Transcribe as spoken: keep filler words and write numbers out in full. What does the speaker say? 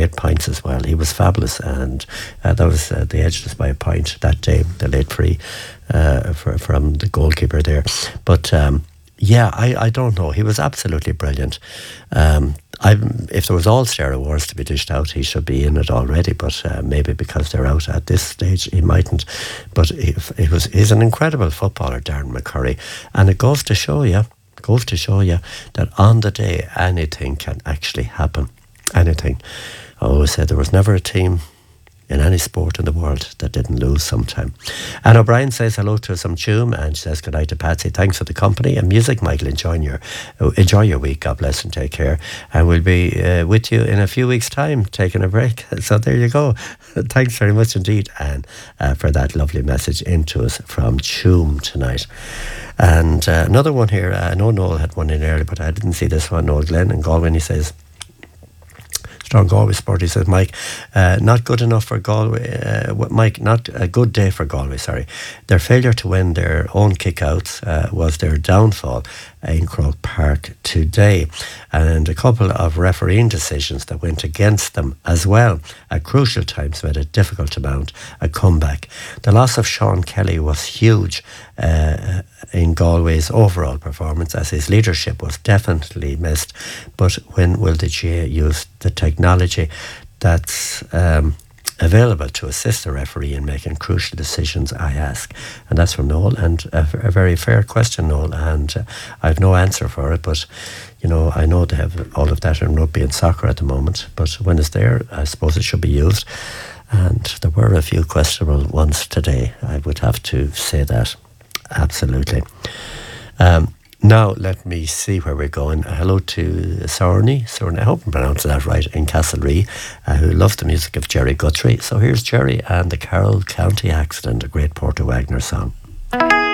eight points as well. He was fabulous, and uh, that was uh, they edged us by a point that day, the late free uh, for, from the goalkeeper there. But um, yeah, I, I don't know. He was absolutely brilliant. Um, I, if there was All-Star Awards to be dished out, he should be in it already, but uh, maybe because they're out at this stage, he mightn't. But he, he was, he's an incredible footballer, Darren McCurry. And it goes to show you, goes to show you that on the day, anything can actually happen. Anything. I always said there was never a team in any sport in the world that didn't lose sometime. Anne O'Brien says hello to some Tuam, and she says good night to Patsy. Thanks for the company and music, Michael. Enjoy your enjoy your week. God bless and take care. And we'll be uh, with you in a few weeks' time, taking a break. So there you go. Thanks very much indeed, Anne, uh, for that lovely message into us from Tuam tonight. And uh, another one here. Uh, I know Noel had one in earlier, but I didn't see this one. Noel Glenn in Galway, he says, Strong Galway Sport, he says, Mike, uh, not good enough for Galway. Uh, Mike, not a good day for Galway, sorry. Their failure to win their own kickouts uh, was their downfall in Croke Park today. And a couple of refereeing decisions that went against them as well at crucial times made it difficult to mount a comeback. The loss of Sean Kelly was huge uh, in Galway's overall performance, as his leadership was definitely missed. But when will the G A A use the technology that's um, available to assist the referee in making crucial decisions, I ask? And that's from Noel, and a, a very fair question, Noel, and uh, I have no answer for it, but you know, I know they have all of that in rugby and soccer at the moment, but when it's there, I suppose it should be used. And there were a few questionable ones today, I would have to say that, absolutely. Um, Now, let me see where we're going. Uh, hello to Sorny. Sorny, I hope I'm pronouncing that right, in Castlerea, uh, who loves the music of Jerry Guthrie. So here's Jerry and the Carroll County Accident, a great Porter Wagner song.